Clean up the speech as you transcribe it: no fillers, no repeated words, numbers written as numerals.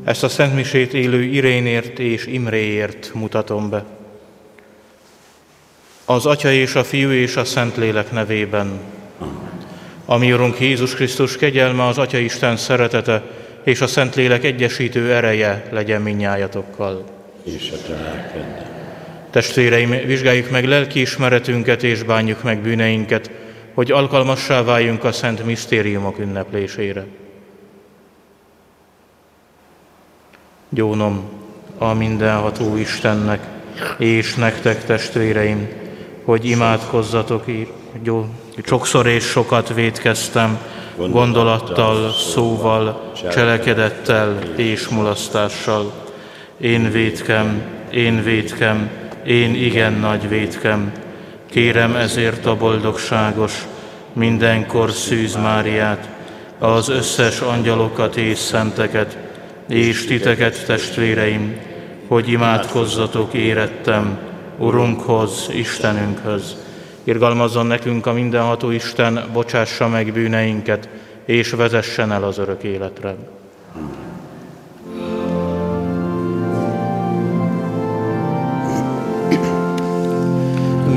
Ezt a szentmisét élő Irénért és Imréért mutatom be. Az Atya és a Fiú és a Szentlélek nevében. A mi Urunk Jézus Krisztus kegyelme, az Atya Isten szeretete és a Szentlélek egyesítő ereje legyen mindnyájatokkal. És a te lelkeddel. Testvéreim, vizsgáljuk meg lelkiismeretünket és bánjuk meg bűneinket, hogy alkalmassá váljunk a szent misztériumok ünneplésére. Gyónom a mindenható Istennek, és nektek, testvéreim, hogy imádkozzatok, sokszor és sokat vétkeztem, gondolattal, szóval, cselekedettel és mulasztással. Én vétkem, én igen nagy vétkem. Kérem ezért a boldogságos, mindenkor Szűz Máriát, az összes angyalokat és szenteket, és titeket, testvéreim, hogy imádkozzatok érettem Urunkhoz, Istenünkhöz. Irgalmazzon nekünk a mindenható Isten, bocsássa meg bűneinket, és vezessen el az örök életre.